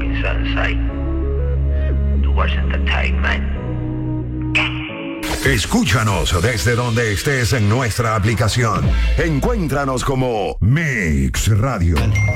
Morning Sunshine. Towards Entertainment. Escúchanos desde donde estés en nuestra aplicación. Encuéntranos como Mix Radio.